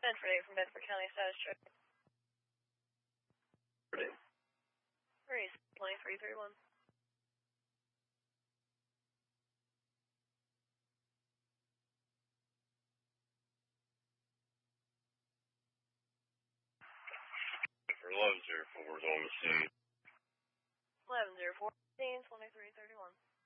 Bedford 8 from Bedford County, status check. 2331. For 1104 is on the scene. 1104, 2331.